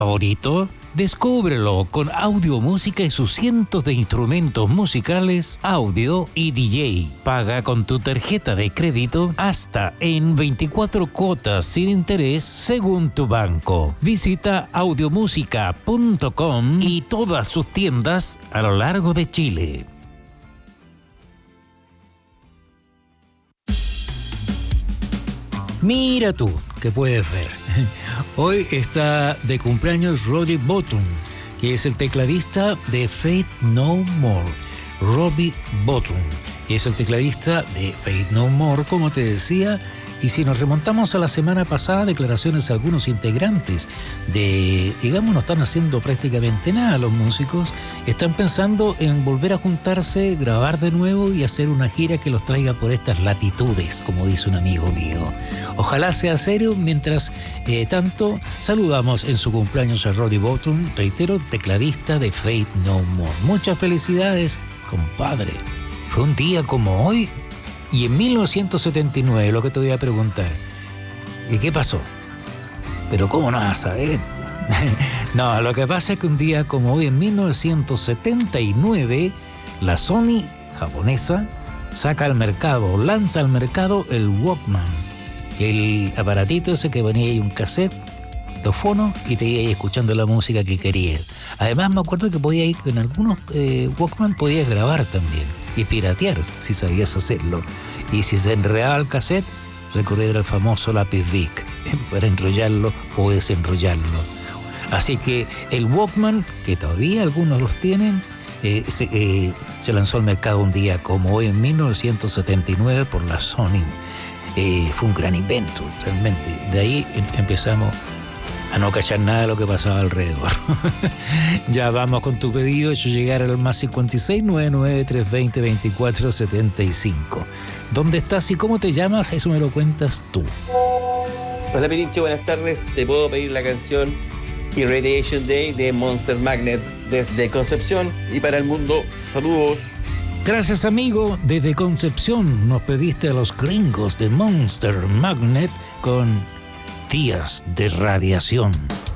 favorito? Descúbrelo con audio, música y sus cientos de instrumentos musicales, audio y DJ. Paga con tu tarjeta de crédito hasta en 24 cuotas sin interés según tu banco. Visita audiomusica.com y todas sus tiendas a lo largo de Chile. Mira tú, que puedes ver. Hoy está de cumpleaños Robbie Bottum, que es el tecladista de Faith No More. Robbie Bottum es el tecladista de Faith No More, como te decía. Y si nos remontamos a la semana pasada, declaraciones de algunos integrantes no están haciendo prácticamente nada los músicos, están pensando en volver a juntarse, grabar de nuevo y hacer una gira que los traiga por estas latitudes, como dice un amigo mío. Ojalá sea serio. Mientras tanto, saludamos en su cumpleaños a Robbie Bottum, reitero, tecladista de Faith No More. Muchas felicidades, compadre. Fue un día como hoy. Y en 1979, lo que te voy a preguntar, ¿y qué pasó? Pero ¿cómo no vas a saber? No, lo que pasa es que un día como hoy, en 1979, la Sony japonesa lanza al mercado el Walkman, el aparatito ese que venía ahí un cassette, los fonos, y te iba ahí escuchando la música que querías. Además me acuerdo que podía ir en algunos Walkman, podías grabar también y piratear si sabías hacerlo. Y si se enredaba el cassette, recurrir al famoso lápiz Bic para enrollarlo o desenrollarlo. Así que el Walkman, que todavía algunos los tienen, se lanzó al mercado un día como hoy, en 1979, por la Sony. Fue un gran invento, realmente. De ahí empezamos a no cachar nada de lo que pasaba alrededor. Ya vamos con tu pedido, hecho llegar al más 56 99 320 24 75. ¿Dónde estás y cómo te llamas? Eso me lo cuentas tú. Hola Pirincho, buenas tardes. Te puedo pedir la canción Irradiation Day de Monster Magnet desde Concepción y para el mundo. Saludos. Gracias, amigo. Desde Concepción nos pediste a los gringos de Monster Magnet con Días de Radiación.